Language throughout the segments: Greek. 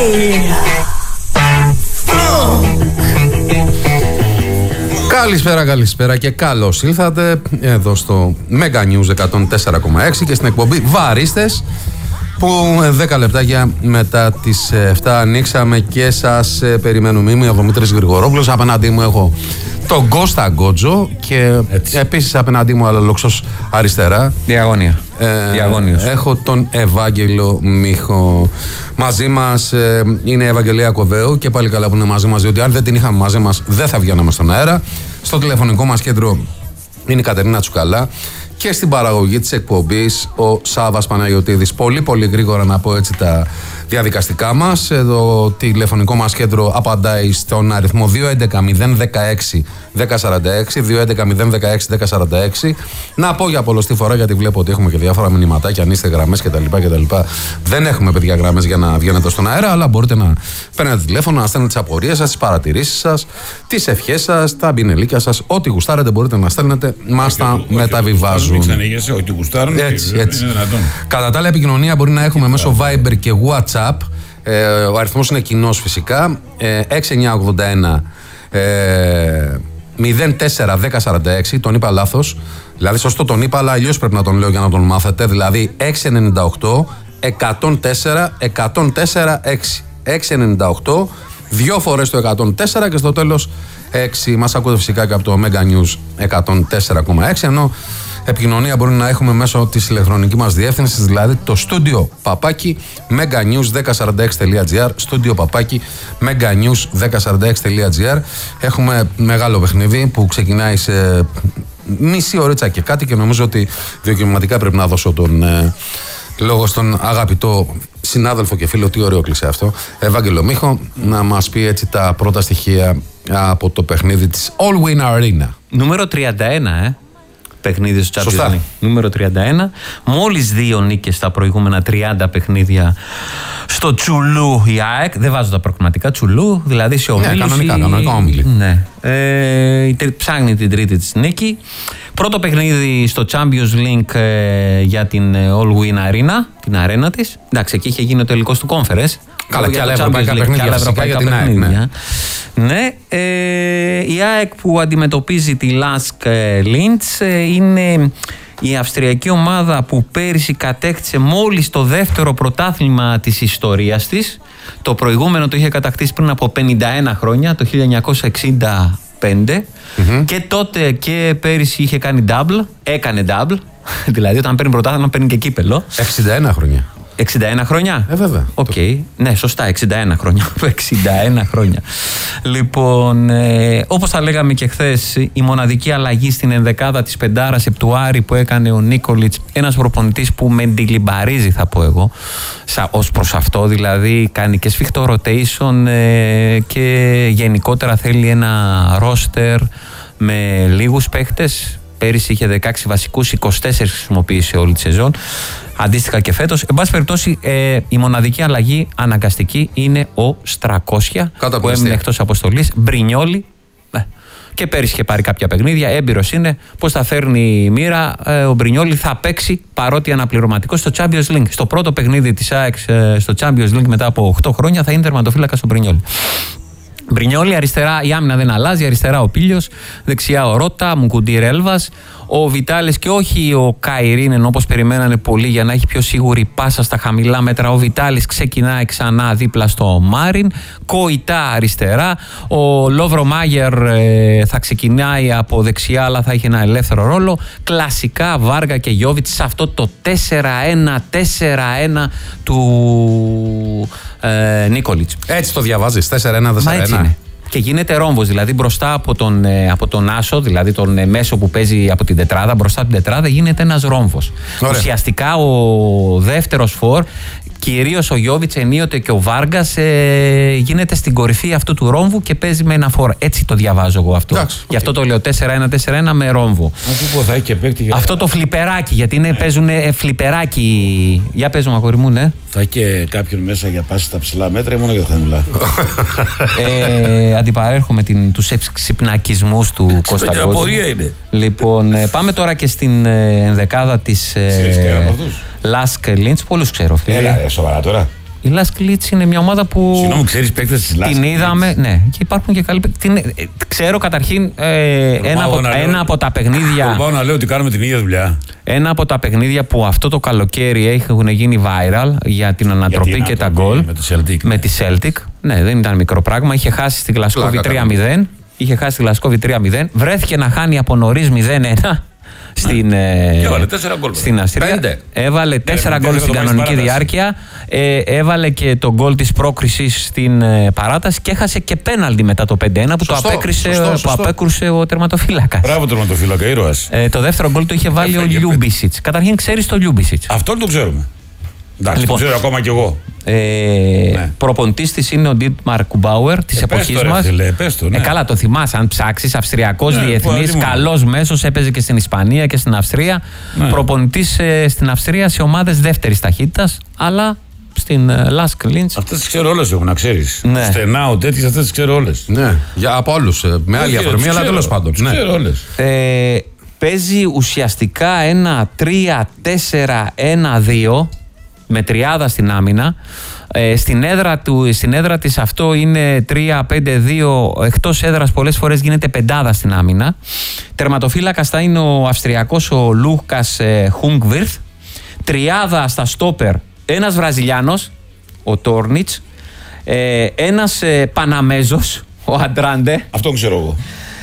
Καλησπέρα και καλώς ήλθατε εδώ στο Mega News 104,6 και στην εκπομπή Βαρίστες, που 10 λεπτάκια μετά τις 7 ανοίξαμε και σας περιμένουμε. Είμαι ο Δημήτρης Γρηγορόπουλος, απέναντί μου έχω τον Κώστα Γκότζο και επίσης απέναντί μου αλλαλόξος αριστερά Διαγώνιος. Έχω τον Ευάγγελο Μίχο. Μαζί μας είναι η Ευαγγελία Κοβέου και πάλι καλά που είναι μαζί μας, διότι αν δεν την είχαμε μαζί μας δεν θα βγαίναμε στον αέρα. Στο τηλεφωνικό μας κέντρο είναι η Κατερίνα Τσουκαλά και στην παραγωγή της εκπομπής ο Σάββας Παναγιωτίδης. Πολύ γρήγορα να πω έτσι τα διαδικαστικά μας. Το τηλεφωνικό μας κέντρο απαντάει στον αριθμό 211-016-1046, 211-016-1046. Να πω για πολλωστή φορά, γιατί βλέπω ότι έχουμε και διάφορα μηνυματάκια, αν είστε γραμμές κτλ. Δεν έχουμε παιδιά γραμμές για να βγαίνετε στον αέρα, αλλά μπορείτε να παίρνετε τηλέφωνο, να στέλνετε τις απορίες σας, τις παρατηρήσεις σας, τις ευχές σας, τα μπινελίκια σας, ό,τι γουστάρετε μπορείτε να στέλνετε, μας τα μεταβιβάζουν. Ό,τι γουστάρουν. Έτσι. Κατά τα άλλα, επικοινωνία μπορεί να έχουμε μέσω Viber και WhatsApp. Ο αριθμός είναι κοινός φυσικά. 6981 041046. Τον είπα λάθος. Δηλαδή, σωστό τον είπα, αλλά αλλιώς πρέπει να τον λέω για να τον μάθετε. Δηλαδή, 698 104 104 698. Δύο φορές το 104 και στο τέλος 6. Μας ακούτε φυσικά και από το Mega News 104,6, ενώ επικοινωνία μπορεί να έχουμε μέσω της ηλεκτρονικής μας διεύθυνσης, δηλαδή το στούντιο παπάκι meganews1046.gr, στούντιο παπάκι meganews1046.gr. Έχουμε μεγάλο παιχνίδι που ξεκινάει σε μισή ωρίτσα και κάτι και νομίζω ότι δικαιωματικά πρέπει να δώσω τον λόγο στον αγαπητό συνάδελφο και φίλο, τι ωραίο κλεισέ αυτό, Ευάγγελο Μίχο, να μας πει έτσι τα πρώτα στοιχεία από το παιχνίδι της All Win Arena. Νούμερο 31, παιχνίδι στο Champions League. Νούμερο 31. Μόλις 2 νίκες στα προηγούμενα 30 παιχνίδια στο Τσουλού η ΑΕΚ. Δεν βάζω τα προκριματικά, Τσουλού, δηλαδή σε ομίλους. Ναι, κανονικά όμιλοι. Ναι. Ψάχνει την τρίτη της νίκη. Πρώτο παιχνίδι στο Champions League για την All Win Arena, την αρένα της. Εντάξει, εκεί είχε γίνει ο τελικός του Conference. Καλά, και άλλα ευρωπαϊκά παιχνίδια φυσικά για την ΑΕΚ. Ναι, η ΑΕΚ που αντιμετωπίζει τη Lask Linz είναι η αυστριακή ομάδα που πέρυσι κατέκτησε μόλις το δεύτερο πρωτάθλημα της ιστορίας της. Το προηγούμενο το είχε κατακτήσει πριν από 51 χρόνια, το 1965. Και τότε και πέρυσι είχε κάνει double, έκανε double, δηλαδή όταν παίρνει πρωτάθλημα παίρνει και κύπελο. 61 χρόνια. 61 χρόνια. Βέβαια. Οκ. Ναι, σωστά, 61 χρόνια. 61 χρόνια. Λοιπόν, όπως τα λέγαμε και χθες, η μοναδική αλλαγή στην ενδεκάδα της πεντάρας Επτουάρη που έκανε ο Νίκολιτς, ένας προπονητής που με ντιλιμπαρίζει, θα πω εγώ, ως προς αυτό, δηλαδή κάνει και σφιχτό rotation και γενικότερα θέλει ένα roster με λίγους παίχτες. Πέρυσι είχε 16 βασικούς, 24 χρησιμοποίησε όλη τη σεζόν. Αντίστοιχα και φέτος. Εν πάση περιπτώσει, η μοναδική αλλαγή αναγκαστική είναι ο Στρακόσια, που έμεινε εκτός αποστολής. Μπρινιόλι. Και πέρυσι είχε πάρει κάποια παιχνίδια. Έμπειρος είναι. Πώς θα φέρνει η μοίρα. Ο Μπρινιόλι θα παίξει παρότι αναπληρωματικό στο Champions League. Στο πρώτο παιχνίδι της ΑΕΚ στο Champions League μετά από 8 χρόνια θα είναι τερματοφύλακας ο Μπρινιόλι. Μπρινιόλι, αριστερά η άμυνα δεν αλλάζει, αριστερά ο Πίλιος, δεξιά ο Ρώτα, Μουκουντήρ Έλβας, ο Βιτάλης και όχι ο Καϊρίνεν όπως περιμένανε πολλοί για να έχει πιο σίγουρη πάσα στα χαμηλά μέτρα. Ο Βιτάλης ξεκινάει ξανά δίπλα στο Μάριν, Κοϊτά αριστερά, ο Λόβρο Μάγερ θα ξεκινάει από δεξιά αλλά θα έχει ένα ελεύθερο ρόλο. Κλασικά Βάργα και Γιόβιτς σε αυτό το 4-1 του Νίκολιτς. Έτσι το διαβάζεις, 4-1-4-1. Έτσι είναι. Και γίνεται ρόμβος, δηλαδή μπροστά από τον Άσο, δηλαδή τον μέσο που παίζει από την τετράδα, μπροστά από την τετράδα γίνεται ένας ρόμβος. Ωραία. Ουσιαστικά ο δεύτερος φορ, κυρίως ο Γιόβιτς ενίοτε και ο Βάργας, γίνεται στην κορυφή αυτού του ρόμβου και παίζει με ένα φορ. Έτσι το διαβάζω εγώ αυτό. Εντάξει, γι' αυτό το λέω 4-1-4-1 με ρόμβο. Αυτό το φλιπεράκι, γιατί παίζουν φλιπεράκι. Για πες μου, αγόρι μου, ναι. Θα έχει και κάποιον μέσα για πάση στα ψηλά μέτρα ή μόνο για τα χαμηλά? Αντιπαρέρχομαι τους ξυπνακισμούς του Κώστα Γκότζου. Λοιπόν, πάμε τώρα και στην ενδεκάδα της Lask Linz. Πολλούς ξέρω. Σοβαρά τώρα. Η Lask Leeds είναι μια ομάδα που. Συγγνώμη, ξέρεις παίκτες της Lask. Την είδαμε, ναι, και υπάρχουν και καλοί παίκτες. Ξέρω καταρχήν ένα από τα παιχνίδια. Πάω να λέω ότι κάνουμε την ίδια δουλειά. Ένα από τα παιχνίδια που αυτό το καλοκαίρι έχουν γίνει viral για την ανατροπή και τα γκολ. Με τη Celtic. Ναι, δεν ήταν μικρό πράγμα. Είχε χάσει στη Γλασκόβη 3-0. Είχε χάσει στη Γλασκόβη 3-0. Βρέθηκε να χάνει από νωρίς 0-1. Στην Αυστρία. Έβαλε 4 γκολ στην κανονική διάρκεια. Έβαλε και το γκολ της πρόκρισης στην παράταση και έχασε και πέναλτι μετά το 5-1 που το απέκρουσε ο τερματοφύλακας. Μπράβο, τερματοφύλακα, ήρωας. Το δεύτερο γκολ το είχε βάλει ο Λιούμπισιτς. Καταρχήν ξέρεις το Λιούμπισιτς. Αυτό το ξέρουμε. Εντάξει, λοιπόν, το ξέρω ακόμα κι εγώ. Προπονητής της είναι ο Ντίτμαρ Κουμπάουερ της εποχής μας. Ναι. Καλά, το θυμάσαι. Αν ψάξεις, Αυστριακός διεθνής, καλός μέσος, έπαιζε και στην Ισπανία και στην Αυστρία. Ναι. Προπονητής στην Αυστρία σε ομάδες δεύτερης ταχύτητας, αλλά στην Lask Linz. Αυτές τις ξέρω όλες, έχω να ξέρεις. Ναι. Στενάω τέτοιες, αυτές τις ξέρω όλες. Ναι, από όλους. Με άλλη αφορμή, αλλά τέλος πάντων. Τις ξέρω όλες. Παίζει ουσιαστικά ένα 3-4-1-2 με τριάδα στην άμυνα. Στην έδρα της αυτό είναι 3-5-2, εκτός έδρας πολλές φορές γίνεται πεντάδα στην άμυνα. Τερματοφύλακας θα είναι ο Αυστριακός ο Λούκας Χούγκβιρθ. Τριάδα στα στόπερ ένας Βραζιλιάνος, ο Τόρνιτς, ένας Παναμέζος, ο Αντράντε. Αυτό ξέρω εγώ.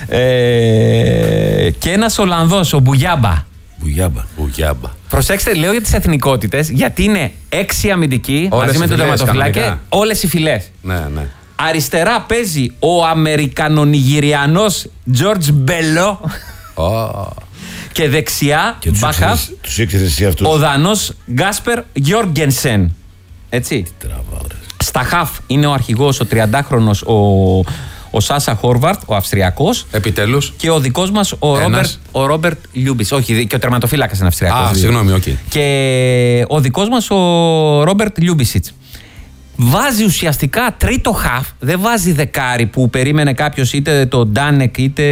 Και ένας Ολλανδός, ο Μπουγιάμπα. Μπουγιάμπα. Προσέξτε, λέω για τις εθνικότητες, γιατί είναι 6 αμυντικοί μαζί με τον τερματοφυλάκη, όλες οι φυλές. Ναι, ναι. Αριστερά παίζει ο Αμερικανο-Νιγηριανός Τζορτζ Μπέλο. Και δεξιά, μπακαφ, ο Δανός Γκάσπερ Γιόργενσεν. Έτσι. Στα χαφ είναι ο αρχηγός, ο 30χρονος, ο Σάσα Χόρβαρτ, ο Αυστριακός. Επιτέλους. Και ο δικός μας, ο Ρόμπερτ Λιούμπις. Όχι, και ο τερματοφύλακας είναι Αυστριακός. Συγγνώμη, οκ. Και ο δικός μας, ο Ρόμπερτ Λιούμπισιτς. Βάζει ουσιαστικά τρίτο χαφ, δεν βάζει δεκάρι που περίμενε κάποιος, είτε τον Ντάνεκ είτε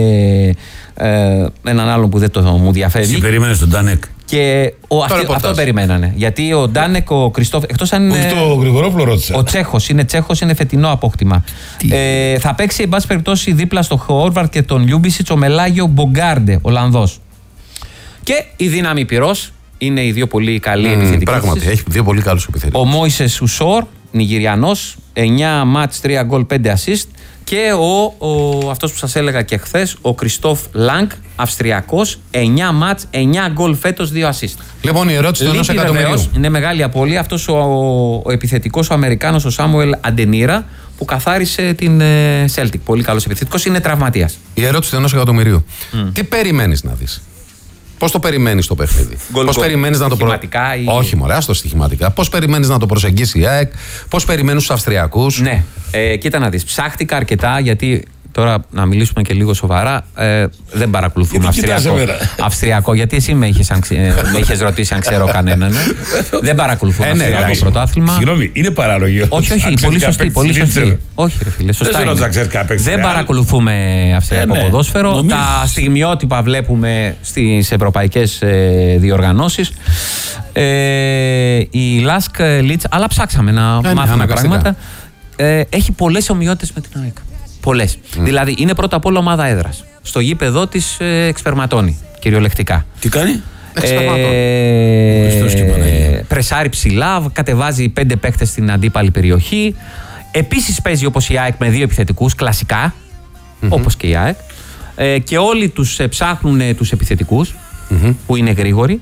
έναν άλλον που δεν το μου διαφεύγει. Εσύ περίμενες τον Ντάνεκ. Και αυτό περιμένανε. Γιατί ο Ντάνεκ, ο Κριστόφ. Εκτός αν είναι. Το Γρηγορόπουλο ρώτησα. Ο Τσέχος είναι φετινό απόκτημα. Θα παίξει, εν πάση περιπτώσει, δίπλα στο Χόρβαρτ και τον Λιούμπισιτς ο Μελάγιο Μπογκάρντε, Ολλανδός. Και η δύναμη πυρός. Είναι οι δύο πολύ καλοί επιθετικοί. Πράγματι, έχει δύο πολύ καλούς επιθετικούς. Ο Μόισες Ουσόρ, Νιγηριανός, 9 μάτς, 3 γκολ, 5 assist. Και αυτός που σας έλεγα και χθες, ο Κριστόφ Λάνκ, Αυστριακός, 9 μάτς, 9 γκολ φέτος, 2 assist. Λοιπόν, η ερώτηση του 1 εκατομμυρίου. Είναι μεγάλη απώλεια αυτός ο επιθετικός, ο Αμερικάνος, ο Σάμουελ Αντενίρα, που καθάρισε την Celtic. Πολύ καλός επιθετικός, είναι τραυματίας. Η ερώτηση του 1 εκατομμυρίου. Τι περιμένεις να δεις? Πώς το περιμένεις το παιχνίδι? Πώς περιμένεις να το Όχι, μωρέ, άστο στοιχηματικά. Πώς περιμένεις να το προσεγγίσει η ΑΕΚ? Πώς περιμένεις τους Αυστριακούς? Ναι, κοίτα να δεις. Ψάχτηκα αρκετά γιατί. Τώρα να μιλήσουμε και λίγο σοβαρά. Δεν παρακολουθούμε Αυστριακό. Γιατί εσύ με είχες ρωτήσει αν ξέρω κανέναν. Δεν παρακολουθούμε Αυστριακό πρωτάθλημα. Συγγνώμη, είναι παράλογο. Όχι, πολύ σωστή. Όχι, ρε φίλε, σωστά. Δεν παρακολουθούμε Αυστριακό ποδόσφαιρο. Τα στιγμιότυπα βλέπουμε στις ευρωπαϊκές διοργανώσεις. Η Lask Linz, αλλά ψάξαμε να μάθουμε πράγματα. Έχει πολλές ομοιότητες με την ΑΕΚ. Πολλές. Δηλαδή είναι πρώτα απ' όλα ομάδα έδρας. Στο γήπεδο της εξπερματώνει, κυριολεκτικά. Τι κάνει? Πρεσάρει ψηλά, κατεβάζει 5 παίκτες στην αντίπαλη περιοχή. Επίσης παίζει όπως η ΑΕΚ με 2 επιθετικούς, κλασικά, όπως και η ΑΕΚ. Και όλοι τους ψάχνουν τους επιθετικούς, που είναι γρήγοροι.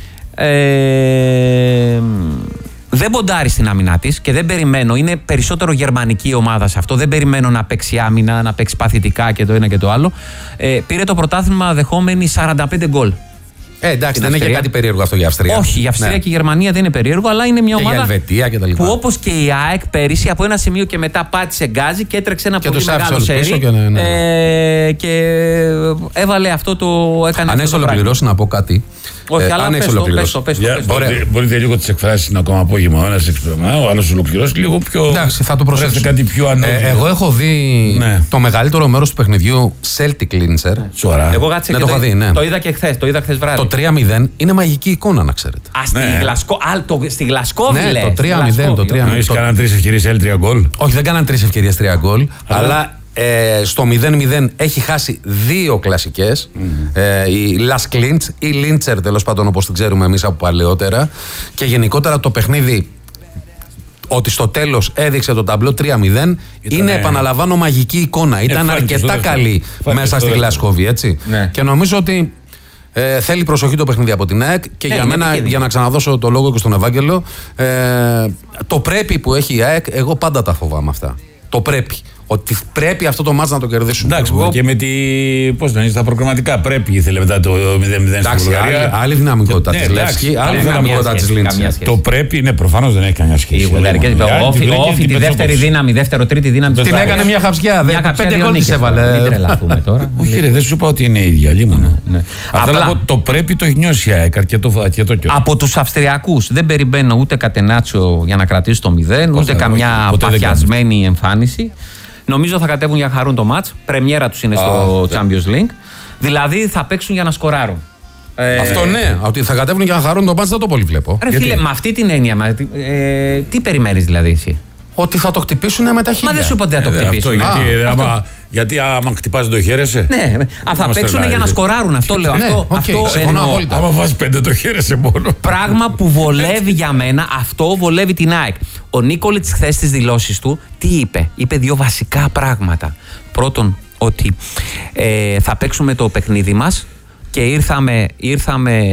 Δεν ποντάρει στην άμυνά της και δεν περιμένω. Είναι περισσότερο γερμανική ομάδα σε αυτό. Δεν περιμένω να παίξει άμυνα, να παίξει παθητικά και το ένα και το άλλο. Πήρε το πρωτάθλημα δεχόμενη 45 γκολ. Εντάξει, δεν είναι και κάτι περίεργο αυτό για Αυστρία. Όχι, η Αυστρία και η Γερμανία δεν είναι περίεργο, αλλά είναι μια ομάδα που όπως και η ΑΕΚ πέρυσι από ένα σημείο και μετά πάτησε γκάζι και έτρεξε ένα πολύ μεγάλο σερί. Και έβαλε αυτό το. Αν έχει ολοκληρώσει, να πω κάτι. Όχι, αλλά αν έχεις ολοκληρώσει. Μπορείτε λίγο τις εκφράσεις να ακόμα απόγευμα. Ο ένας εξυπηρετά, ο άλλος ολοκληρώσει λίγο πιο. Εντάξει, θα το προσέξω. Κάτι πιο ανώδυνο. Εγώ έχω δει το μεγαλύτερο μέρος του παιχνιδιού Celtic Linzer. Σοβαρά. Εγώ κάτσε και το είχα δει, ναι. Το είδα και χθες βράδυ. Το 3-0 είναι μαγική εικόνα, να ξέρετε. Στη Γλασκόβη, ναι, λες. το 3-0. Το 3-0. Έχεις κάναν 3 ευκαιρίες, 3 γκολ. Όχι, δεν κάναν 3 ευκαιρίες, 3 γκολ. Αλλά στο 0-0 έχει χάσει 2 κλασικές. Η Las Klintz ή Linzer, τέλος πάντων, όπως την ξέρουμε εμείς από παλαιότερα. Και γενικότερα το παιχνίδι, ότι στο τέλος έδειξε το ταμπλό 3-0, είναι, επαναλαμβάνω, μαγική εικόνα. Ήταν αρκετά καλή μέσα στη Γλασκόβη, έτσι. Ναι. Και νομίζω ότι θέλει προσοχή το παιχνίδι από την ΑΕΚ. Και για μένα, για να ξαναδώσω το λόγο και στον Ευάγγελο, το πρέπει που έχει η ΑΕΚ, εγώ πάντα τα φοβάμαι αυτά. Το πρέπει. Ότι πρέπει αυτό το μάτς να το κερδίσουμε. Εντάξει, και με πώς να είναι στα προγραμματικά. Πρέπει, ήθελε μετά το 0-0 στην Βουλγαρία. Άλλη δυναμικότητα της Λεύσκη, άλλη δυναμικότητα της Λίντσερ. Το πρέπει, ναι, προφανώς δεν έχει καμιά σχέση. Οι Βουλγαρικές, όφη τη δεύτερη δύναμη, δεύτερο-τρίτη δύναμη. Την έκανε μια χαψιά. 5 γκολ της έβαλε. Μην τρελαθούμε τώρα. Όχι, ρε, δεν σου είπα ότι είναι η ίδια. Λίμωνα. Απλά το πρέπει το έχει νιώσει η ΑΕΚ αρκετό καιρό. Από τους Αυστριακούς δεν περιμένω ούτε κατενάτσιο για να κρατήσει το 0, ούτε καμιά παθιασμένη εμφάνιση. Νομίζω θα κατέβουν για να χαρούν το μάτς. Πρεμιέρα τους είναι στο Champions League. Δηλαδή θα παίξουν για να σκοράρουν. Αυτό ναι, ότι θα κατέβουν για να χαρούν το μάτς δεν το πολύ βλέπω. Ρε φίλε, με αυτή την έννοια, τι περιμένεις δηλαδή εσύ? Ότι θα το χτυπήσουν με τα χέρια. Μα δεν σου είπα ότι θα το χτυπήσουν. Γιατί άμα χτυπάς το χαίρεσαι. Ναι, θα παίξουν για να σκοράρουν. Αυτό λέω. Άμα βάζεις 5 το χαίρεσαι μόνο. Πράγμα που βολεύει για μένα, αυτό βολεύει την ΑΕΚ. Ο Νίκολιτς χθες στις δηλώσεις του τι είπε? Είπε 2 βασικά πράγματα. Πρώτον, ότι θα παίξουμε το παιχνίδι μας και ήρθαμε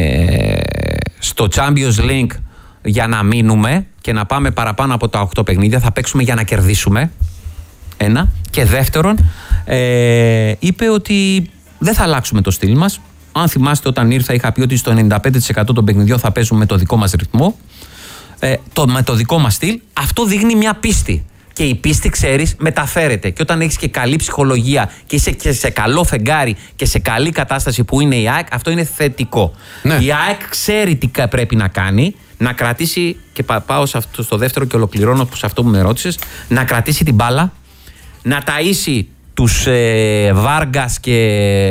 στο Champions League για να μείνουμε και να πάμε παραπάνω από τα 8 παιχνίδια. Θα παίξουμε για να κερδίσουμε. Ένα. Και δεύτερον, είπε ότι δεν θα αλλάξουμε το στυλ μας. Αν θυμάστε, όταν ήρθα είχα πει ότι στο 95% των παιχνιδιών θα παίζουμε με το δικό μας ρυθμό, με το δικό μας στυλ. Αυτό δείχνει μια πίστη. Και η πίστη, ξέρεις, μεταφέρεται. Και όταν έχεις και καλή ψυχολογία και είσαι και σε καλό φεγγάρι και σε καλή κατάσταση που είναι η ΑΕΚ, αυτό είναι θετικό. Ναι. Η ΑΕΚ ξέρει τι πρέπει να κάνει, να κρατήσει, και πάω στο δεύτερο και ολοκληρώνω σε αυτό που με ρώτησες, να κρατήσει την μπάλα, να ταΐσει τους Βάργκας και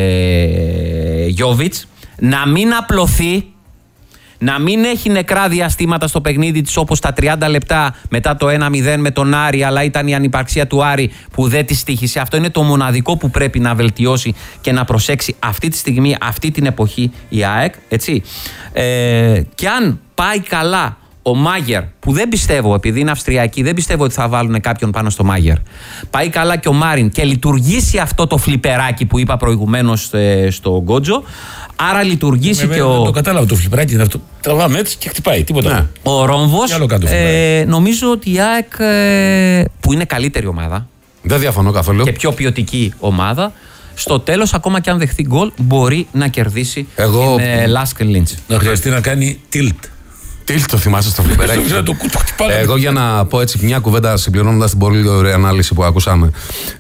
Γιόβιτς, να μην απλωθεί, να μην έχει νεκρά διαστήματα στο παιχνίδι της όπως τα 30 λεπτά μετά το 1-0 με τον Άρη, αλλά ήταν η ανυπαρξία του Άρη που δεν της τύχησε. Αυτό είναι το μοναδικό που πρέπει να βελτιώσει και να προσέξει αυτή τη στιγμή, αυτή την εποχή η ΑΕΚ, έτσι. Και αν πάει καλά ο Μάγερ, που δεν πιστεύω, επειδή είναι Αυστριακοί, δεν πιστεύω ότι θα βάλουν κάποιον πάνω στο Μάγερ. Πάει καλά και ο Μάριν και λειτουργήσει αυτό το φλιπεράκι που είπα προηγουμένως στο Γκότζο. Άρα λειτουργήσει και ο. Το κατάλαβα το φλιπεράκι είναι αυτό. Τραβάμε έτσι και χτυπάει. Τίποτα. Ναι. Ο Ρόμβος. Νομίζω ότι η ΑΕΚ, που είναι καλύτερη ομάδα. Δεν διαφωνώ καθόλου. Και πιο ποιοτική ομάδα. Στο τέλος, ακόμα και αν δεχθεί γκολ, μπορεί να κερδίσει την Lask Linz. Να χρειαστεί να κάνει tilt. Τι το θυμάσαι στο φλιπεράκι? Εγώ για να πω έτσι μια κουβέντα συμπληρώνοντας την πολύ ωραία ανάλυση που ακούσαμε.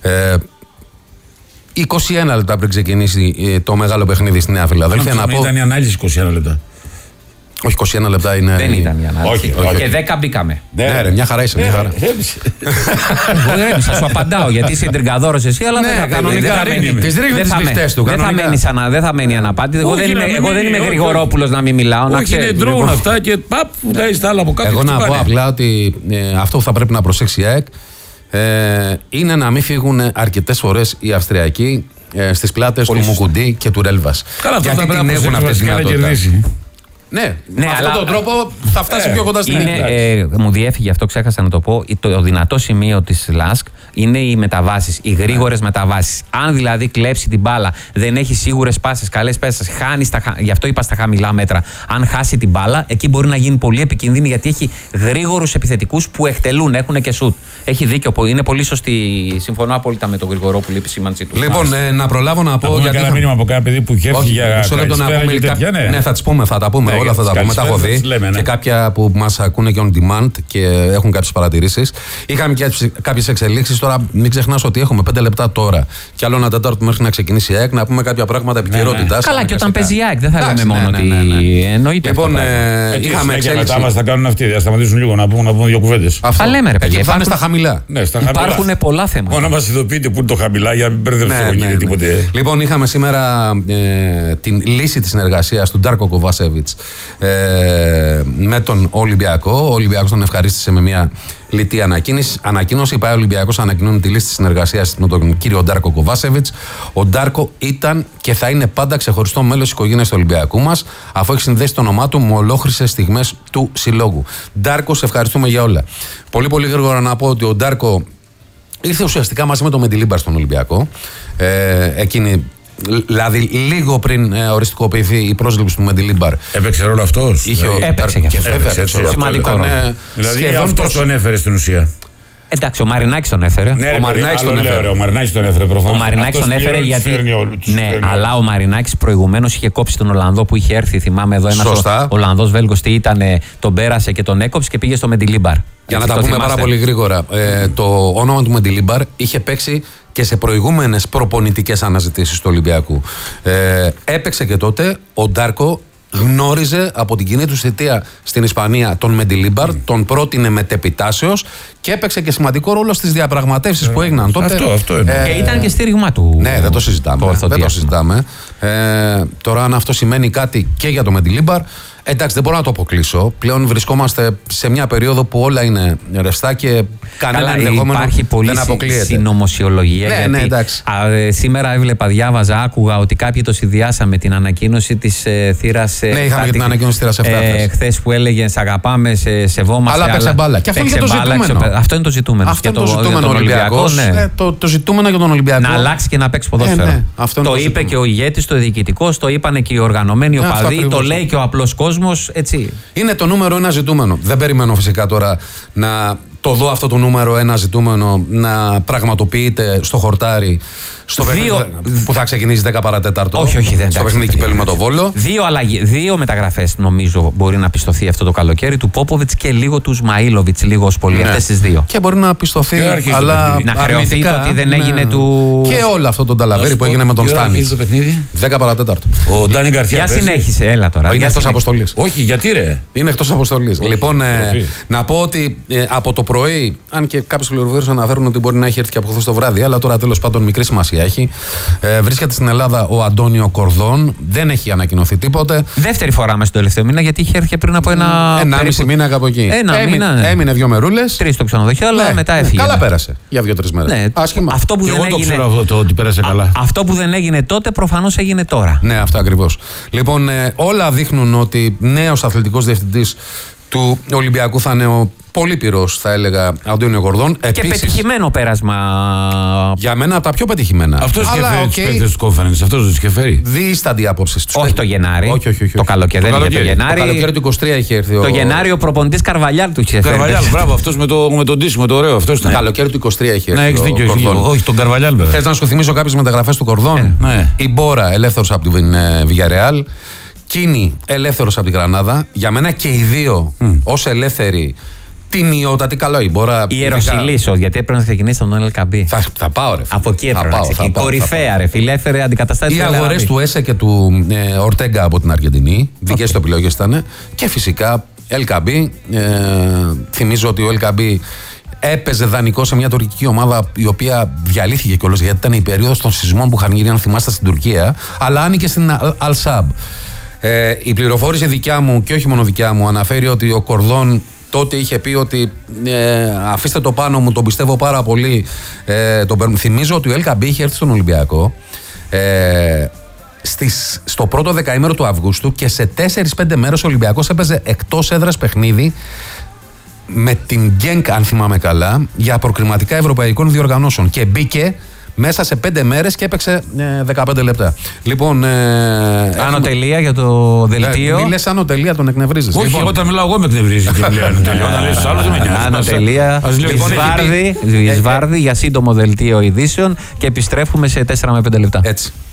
21 λεπτά πριν ξεκινήσει το μεγάλο παιχνίδι στη Νέα Φιλαδέλφια. Ήταν η ανάλυση 21 λεπτά. Όχι, 21 λεπτά είναι. Δεν ήταν η ανάλυση. Και 10 μπήκαμε. Ναι, ρε, μια χαρά είσαι. Μια χαρά. Εγώ ηρέμησα, σου απαντάω γιατί είσαι τριγκαδόρος εσύ, αλλά δεν θα μένει αναπάτη. Εγώ δεν είμαι Γρηγορόπουλος να μην μιλάω. Όχι, είναι ντρόουν αυτά και παπ, βγάζει τα άλλα από κάτω. Εγώ να πω απλά ότι αυτό που θα πρέπει να προσέξει η ΑΕΚ είναι να μην φύγουν αρκετές φορές οι Αυστριακοί στις πλάτες του Μουκουντή και του Ρέλβας. Γιατί την έχουν αυτή τη δυνατότητα. Ναι, με αυτόν τον τρόπο θα φτάσει πιο κοντά στην ΑΕΚ. Μου διέφυγε αυτό, ξέχασα να το πω. Το δυνατό σημείο της Lask είναι οι μεταβάσεις, οι γρήγορες μεταβάσεις. Αν δηλαδή κλέψει την μπάλα, δεν έχει σίγουρες πάσες, καλές πάσες, χάνει γι' αυτό είπα στα χαμηλά μέτρα. Αν χάσει την μπάλα, εκεί μπορεί να γίνει πολύ επικίνδυνη γιατί έχει γρήγορους επιθετικούς που εκτελούν, έχουν και σουτ. Έχει δίκιο, είναι πολύ σωστή. Συμφωνώ απόλυτα με τον Γρηγορόπουλο, η επισήμανση του. Λοιπόν, να προλάβω να πω. Γιατί ένα μήνυμα από κάποιο παιδί που χέφτει για ναι, θα τις πούμε, θα τα πούμε. Όλα αυτά τα πούμε, τα έχω δει. Και κάποια που μας ακούνε και on demand και έχουν κάποιες παρατηρήσεις. Είχαμε και κάποιες εξελίξεις. τώρα μην ξεχνάς ότι έχουμε 5 λεπτά τώρα και άλλο ένα τέταρτο μέχρι να ξεκινήσει η ΑΕΚ, να πούμε κάποια πράγματα επικαιρότητας. Καλά, και όταν παίζει η ΑΕΚ δεν θα λέμε μόνο ότι εννοείται. Λοιπόν, είχαμε εξέλιξη. Μετά μας θα κάνουν αυτοί, θα σταματήσουν λίγο να πούμε δύο κουβέντες. Θα λέμε ρε παιδιά. Θα είναι στα χαμηλά. Υπάρχουν πολλά θέματα. Μόνο μας ειδοποιείτε που είναι το χαμηλά για να μην μπερδευτούμε τίποτε. Λοιπόν, είχαμε σήμερα την λύση της συνεργασίας του Ντάρκο Κοβάσεβιτς με τον Ολυμπιακό. Ο Ολυμπιακός τον ευχαρίστησε με μια λιτή ανακοίνωση. Η ΠΑΕ Ολυμπιακός ανακοινώνει τη λύση της συνεργασίας με τον κύριο Ντάρκο Κοβάσεβιτς. Ο Ντάρκο ήταν και θα είναι πάντα ξεχωριστό μέλος της οικογένειας του Ολυμπιακού μας, αφού έχει συνδέσει το όνομά του με ολόχρυσες στιγμές του συλλόγου. Ντάρκο, σε ευχαριστούμε για όλα. Πολύ πολύ γρήγορα να πω ότι ο Ντάρκο ήρθε ουσιαστικά μαζί με τον Μεντιλίμπαρ στον Ολυμπιακό. Δηλαδή, λίγο πριν οριστικοποιηθεί η πρόσληψη του Μεντιλίμπαρ. Έπαιξε ρόλο αυτός. Έπαιξε και αυτό. Σημαντικό. Δηλαδή, αυτός τον έφερε στην ουσία. Εντάξει, ο Μαρινάκης τον έφερε. Ναι, ο Μαρινάκης τον έφερε προφανώς. Ο Μαρινάκης τον έφερε γιατί. Ναι, αλλά ο Μαρινάκης προηγουμένως είχε κόψει τον Ολλανδό που είχε έρθει. Θυμάμαι εδώ ένας Ολλανδός Βέλγος τι ήταν, τον πέρασε και τον έκοψε και πήγε στο Μεντιλίμπαρ. Για να τα πούμε πάρα πολύ γρήγορα. Το όνομα του Μεντιλίμπαρ είχε παίξει και σε προηγούμενες προπονητικές αναζητήσεις του Ολυμπιακού. Έπαιξε και τότε ο Ντάρκο. Γνώριζε από την κοινή του θητεία στην Ισπανία τον Μεντιλίμπαρ, τον πρότεινε μετεπιτάσεως και έπαιξε και σημαντικό ρόλο στις διαπραγματεύσεις που έγιναν τότε. Αυτό είναι. Και ήταν και στήριγμα του. Ναι, δεν το συζητάμε. Τώρα, αν αυτό σημαίνει κάτι και για τον Μεντιλίμπαρ, εντάξει, δεν μπορώ να το αποκλείσω. Πλέον βρισκόμαστε σε μια περίοδο που όλα είναι ρευστά και κανένα ενδεχόμενο δεν αποκλείεται. Υπάρχει συνωμοσιολογία. Ναι, εντάξει. Σήμερα έβλεπα, διάβαζα, άκουγα ότι κάποιοι το συνδυάσαμε την ανακοίνωση της θύρας. Ναι, είχαμε και την ανακοίνωση της θύρας 7. Χθες που έλεγε σε αγαπάμε, σε σεβόμαστε. Αλλά παίξε μπάλα. Και αυτό είναι το ζητούμενο. Αυτό είναι το ζητούμενο. Αυτό είναι το ζητούμενο Ολυμπιακός. Το ζητούμενο για τον Ολυμπιακό. Να αλλάξει και να παίξει ποδόσφαιρο. Το είπε και ο ηγέτης, το διοικητικός, το είπανε και οι οργανωμένοι οπαδοί, το λέει και ο απλός κόσμος, έτσι. Είναι το νούμερο ένα ζητούμενο. Δεν περιμένω φυσικά τώρα να το δω αυτό το νούμερο ένα ζητούμενο να πραγματοποιείται στο χορτάρι. Στο παιχνίδι που θα ξεκινήσει 10 παρατέταρτο. Όχι, δεν στο παιχνίδι κυπέλλου με το Βόλο. Δύο μεταγραφές νομίζω μπορεί να πιστωθεί αυτό το καλοκαίρι, του Πόποβιτς και λίγο του Σμαΐλοβιτς, λίγο ως πολύ. Αυτές τις δύο. Και μπορεί να πιστωθεί, αλλά να χρεωθεί το ότι δεν έγινε του. Και όλο αυτό το ταλαβέρι που έγινε με τον Στάνη. 10 παρατέταρτο. Ο Ντάνι Γκαρθία. Για συνέχισε, έλα τώρα. Είναι εκτός αποστολής. Όχι, γιατί ρε. Είναι εκτός αποστολής. Λοιπόν, να πω ότι από το πρωί, αν και κάποιοι πληροφορίες αναφέρουν ότι μπορεί να έχει έρθει και από χθες το βράδυ, αλλά τώρα τέλος πάντων μικρή σημασία έχει. Βρίσκεται στην Ελλάδα ο Αντώνιο Κορδόν. Δεν έχει ανακοινωθεί τίποτε. Δεύτερη φορά μέσα στο τελευταίο μήνα, γιατί είχε έρθει πριν από ένα. 1,5 μήνα κάπου εκεί. Έμεινε 2 μερούλες. 3 στο ξενοδοχείο, αλλά μετά έφυγε. Καλά πέρασε για 2-3 μέρες. Ναι, άσχημα. Αυτό που δεν έγινε. Ότι πέρασε καλά. Αυτό που δεν έγινε τότε προφανώς έγινε τώρα. Ναι, αυτό ακριβώς. Λοιπόν, όλα δείχνουν ότι νέος αθλητικός διευθυντής του Ολυμπιακού θα είναι ο πολύπειρος, θα έλεγα, Αντώνιο Κορδόν. Και επίσης, πετυχημένο πέρασμα. Για μένα από τα πιο πετυχημένα. Αυτός και φέρει τους παίκτες του conference. Αυτός τους και φέρει. Δίσταντη άποψη. Όχι το Γενάρη. Όχι. Το καλοκαίρι. Το καλοκαίρι του 23 είχε έρθει. Το Γενάρη ο προπονητής Καρβαλιάλ του είχε φέρει. Καρβαλιάλ, μπράβο, αυτός με τον τίσιμο, το ωραίο. Το καλοκαίρι του 23 είχε έρθει. Ναι, έχεις δίκιο. Όχι, τον Καρβαλιάλ. Θες να σου θυμίσω κάποιες μεταγραφές του Κορδόν. Η Μπόρα, ελεύθερος από την Villarreal. Κίνη, ελεύθερος από την Γρανάδα. Για μένα και οι δύο ως ελεύθεροι. Τιμιότατη, καλό η Μπόρα. Η Ιεροσιλήσο, γιατί έπρεπε να ξεκινήσει τον Ελκαμπή. Θα πάω, ρε. Από εκεί έπρεπε να ξεκινήσει. Κορυφαία, ρε. Φιλεύθερη αντικαταστάτη. Οι αγορές του Έσε και του Ορτέγκα από την Αργεντινή. Δικές του επιλογές ήταν. Και φυσικά Ελκαμπή. Θυμίζω ότι ο Ελκαμπή έπαιζε δανεικό σε μια τουρκική ομάδα η οποία διαλύθηκε κιόλας, γιατί ήταν η περίοδος των σεισμών που είχαν γίνει, αν θυμάστε, στην Τουρκία. Αλλά άνοιγε στην Al-Sab. Η πληροφόρηση δικιά μου και όχι μόνο δικιά μου αναφέρει ότι ο Κορδόν τότε είχε πει ότι αφήστε το πάνω μου, τον πιστεύω πάρα πολύ. Θυμίζω ότι ο Ελκαμπή είχε έρθει στον Ολυμπιακό στο πρώτο δεκαήμερο του Αυγούστου και σε 4-5 μέρες ο Ολυμπιακός έπαιζε εκτός έδρας παιχνίδι με την Γκένκ, αν θυμάμαι καλά, για προκριματικά ευρωπαϊκών διοργανώσεων και μπήκε μέσα σε 5 μέρες και έπαιξε 15 λεπτά. Λοιπόν. Άνω τελεία για το δελτίο. Μη λες άνω τελεία, τον εκνευρίζεις. Όχι, λοιπόν, όταν μιλάω εγώ με εκνευρίζει. Άνω τελεία. Σβάρδι για σύντομο δελτίο ειδήσεων και επιστρέφουμε σε 4 με 5 λεπτά. Έτσι.